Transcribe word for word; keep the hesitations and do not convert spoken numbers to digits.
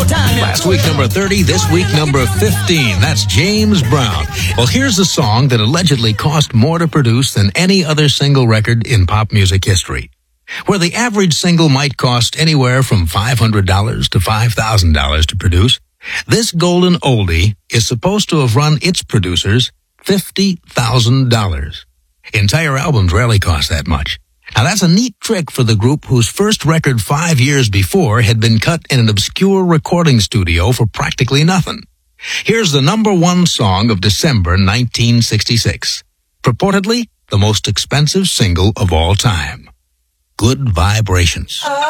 more time. Last week, number thirty. This week, number fifteen. That's James Brown. Well, here's a song that allegedly cost more to produce than any other single record in pop music history. Where the average single might cost anywhere from five hundred dollars to five thousand dollars to produce, this golden oldie is supposed to have run its producers fifty thousand dollars. Entire albums rarely cost that much. Now that's a neat trick for the group whose first record five years before had been cut in an obscure recording studio for practically nothing. Here's the number one song of December nineteen sixty-six. Purportedly the most expensive single of all time. Good Vibrations.